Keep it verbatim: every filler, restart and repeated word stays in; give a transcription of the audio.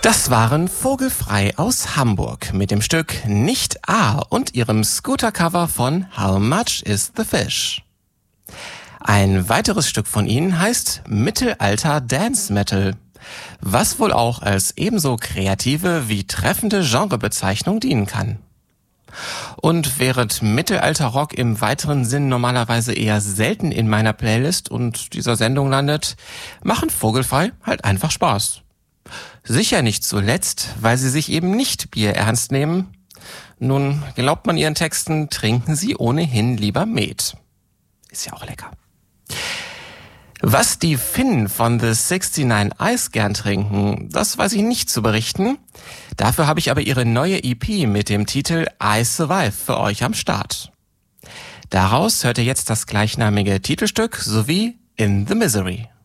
Das waren Vogelfrei aus Hamburg mit dem Stück Nicht A und ihrem Scooter-Cover von How Much is the Fish? Ein weiteres Stück von ihnen heißt Mittelalter Dance Metal, was wohl auch als ebenso kreative wie treffende Genrebezeichnung dienen kann. Und während Mittelalter-Rock im weiteren Sinn normalerweise eher selten in meiner Playlist und dieser Sendung landet, machen Vogelfrei halt einfach Spaß. Sicher nicht zuletzt, weil sie sich eben nicht Bier ernst nehmen. Nun, glaubt man ihren Texten, trinken sie ohnehin lieber Met. Ist ja auch lecker. Was die Finnen von The sixty-nine Eyes gern trinken, das weiß ich nicht zu berichten. Dafür habe ich aber ihre neue E P mit dem Titel I Survive für euch am Start. Daraus hört ihr jetzt das gleichnamige Titelstück sowie In the Misery.